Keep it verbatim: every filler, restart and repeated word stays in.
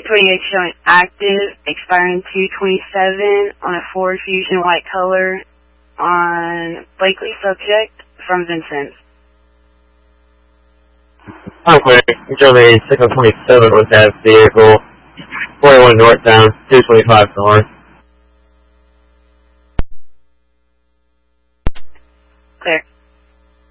twenty-eight showing active, expiring two twenty-seven on a Ford Fusion white color on Blakely subject from Vincent. I'm clear. Show me six oh twenty-seven with that vehicle. forty-one northbound, two twenty-five north.